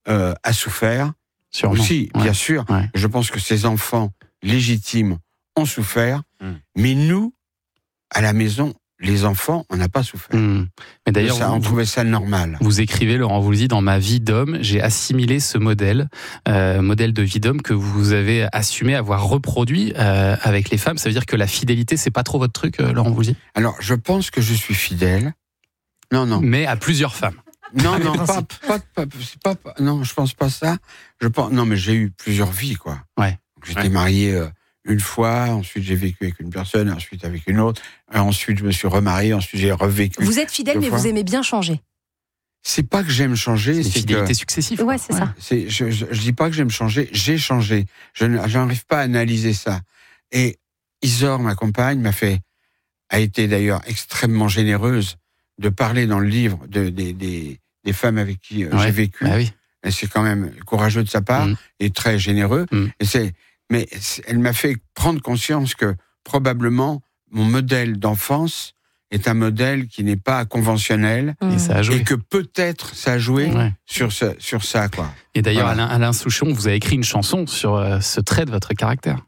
a souffert. Sûrement. Aussi, bien sûr. Ouais. Je pense que ces enfants légitimes ont souffert, mais nous, à la maison, les enfants, on n'a pas souffert. Mais d'ailleurs, on trouvait ça normal. Vous écrivez, Laurent Voulzy, dans Ma vie d'homme, j'ai assimilé ce modèle de vie d'homme que vous avez assumé avoir reproduit avec les femmes. Ça veut dire que la fidélité, c'est pas trop votre truc, Laurent Voulzy ? Alors, je pense que je suis fidèle. Non. Mais à plusieurs femmes. Non, non, je pense pas ça. Non, mais j'ai eu plusieurs vies, quoi. Ouais. J'étais marié une fois, ensuite j'ai vécu avec une personne, ensuite avec une autre, ensuite je me suis remarié, ensuite j'ai revécu. Vous êtes fidèle, mais vous aimez bien changer. C'est pas que j'aime changer, c'est fidélité successive. Ouais, c'est ça. Je dis pas que j'aime changer, j'ai changé. Je n'arrive pas à analyser ça. Et Isor, ma compagne, a été d'ailleurs extrêmement généreuse de parler dans le livre des femmes avec qui j'ai vécu. Bah oui. Et c'est quand même courageux de sa part et très généreux. Mais elle m'a fait prendre conscience que probablement mon modèle d'enfance est un modèle qui n'est pas conventionnel et que peut-être ça a joué sur ça, quoi. Et d'ailleurs, Alain Souchon, vous avez écrit une chanson sur ce trait de votre caractère.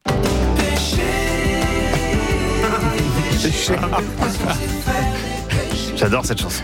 J'adore cette chanson.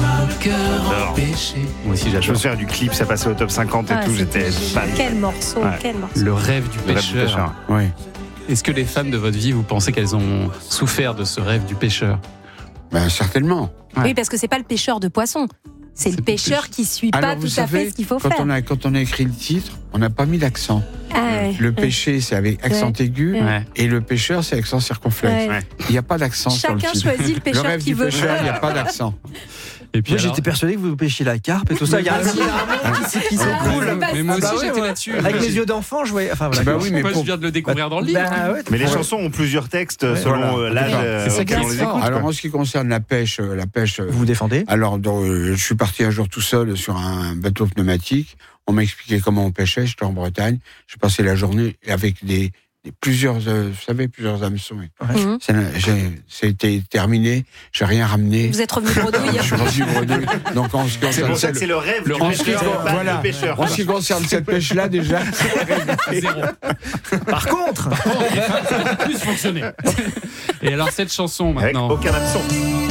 Moi aussi, j'adore. Je me souviens du clip, ça passait au top 50 et tout, j'étais fan. Quel morceau. Le rêve du pêcheur. Oui. Est-ce que les femmes de votre vie, vous pensez qu'elles ont souffert de ce rêve du pêcheur ? Ben, certainement. Oui, parce que c'est pas le pêcheur de poissons. C'est le pêcheur qui suit pas tout à fait ce qu'il faut faire. Quand on a écrit le titre, on n'a pas mis d'accent. Le pêcher, c'est avec accent aigu, et le pêcheur, c'est accent circonflexe. Il n'y a pas d'accent sur le titre. Chacun choisit le pêcheur qu'il veut. Le rêve du pêcheur, il n'y a pas d'accent. Et puis moi, j'étais persuadé que vous pêchiez la carpe et tout ça. Il y a un qui s'écoule. Mais moi aussi, j'étais là-dessus. Avec mes yeux d'enfant, je voyais. Enfin, voilà. Bah oui, mais je viens de le découvrir dans le livre. Mais les chansons ont plusieurs textes selon l'âge auquel on les écoute. Alors, en ce qui concerne la pêche, vous défendez ? Alors, je suis parti un jour tout seul sur un bateau pneumatique. On m'a expliqué comment on pêchait. J'étais en Bretagne. J'ai passé la journée avec plusieurs hameçons. Ça a été terminé. J'ai rien ramené. Vous êtes revenu bredouille. Je suis revenu bredouille. Donc, en ce qui c'est concerne pour ça que c'est le rêve du pêcheur. En ce qui concerne cette pêche-là, déjà. Par contre, les femmes, ça a plus fonctionné. Et alors, cette chanson, maintenant. Avec aucun hameçon.